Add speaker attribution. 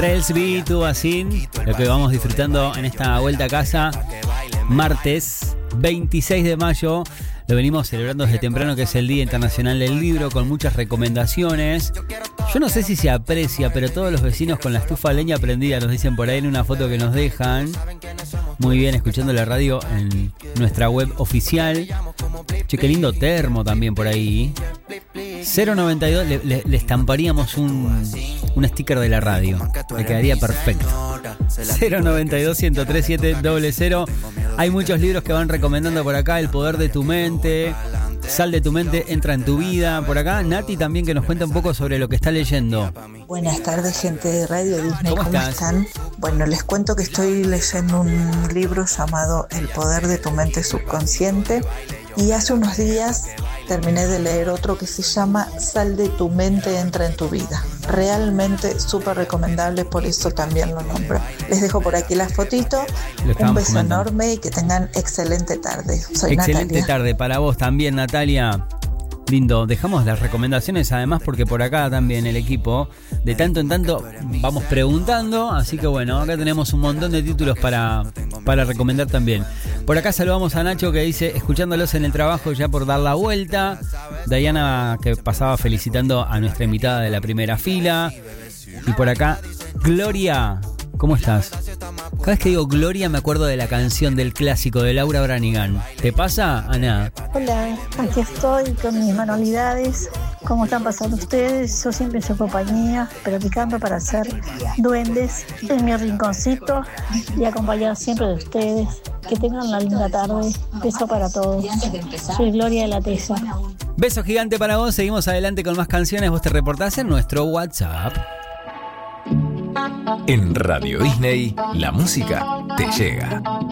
Speaker 1: Trails B, Tuvo Así, lo que vamos disfrutando en esta vuelta a casa, martes 26 de mayo. Lo venimos celebrando desde temprano, que es el Día Internacional del Libro, con muchas recomendaciones. Yo no sé si se aprecia, pero todos los vecinos con la estufa de leña prendida, nos dicen por ahí en una foto que nos dejan. Muy bien, escuchando la radio en nuestra web oficial. Che, qué lindo termo también por ahí. 092, le estamparíamos un sticker de la radio. Le quedaría perfecto. 092-103-700. Hay muchos libros que van recomendando por acá. El poder de tu mente, Sal de tu mente, entra en tu vida. Por acá Nati también, que nos cuenta un poco sobre lo que está leyendo.
Speaker 2: Buenas tardes, gente de Radio Disney.
Speaker 1: ¿Cómo
Speaker 2: están? Bueno, les cuento que estoy leyendo un libro llamado El poder de tu mente subconsciente. Y hace unos días terminé de leer otro que se llama Sal de tu mente, entra en tu vida. Realmente súper recomendable, por eso también lo nombro. Les dejo por aquí la fotito. Un beso enorme y que tengan excelente tarde. Soy
Speaker 1: excelente
Speaker 2: Natalia.
Speaker 1: Tarde para vos también, Natalia. Lindo, dejamos las recomendaciones además porque por acá también el equipo de tanto en tanto vamos preguntando, así que bueno, acá tenemos un montón de títulos para recomendar también. Por acá saludamos a Nacho, que dice, escuchándolos en el trabajo ya por dar la vuelta. Diana, que pasaba felicitando a nuestra invitada de la primera fila. Y por acá, Gloria, ¿cómo estás? Cada vez que digo Gloria me acuerdo de la canción del clásico de Laura Branigan. ¿Te pasa, Ana?
Speaker 3: Hola, aquí estoy con mis manualidades. ¿Cómo están pasando ustedes? Yo siempre soy compañía, practicando para hacer duendes en mi rinconcito y acompañado siempre de ustedes. Que tengan una linda tarde. Beso para todos. Soy Gloria de la Tesa.
Speaker 1: Beso gigante para vos. Seguimos adelante con más canciones. Vos te reportás en nuestro WhatsApp.
Speaker 4: En Radio Disney, la música te llega.